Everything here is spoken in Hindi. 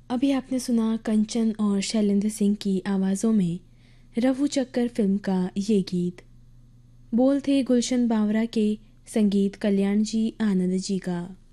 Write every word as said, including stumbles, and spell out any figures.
अभी आपने सुना कंचन और शैलेंद्र सिंह की आवाज़ों में रफू चक्कर फिल्म का ये गीत। बोल थे गुलशन बावरा के, संगीत कल्याण जी आनंद जी का।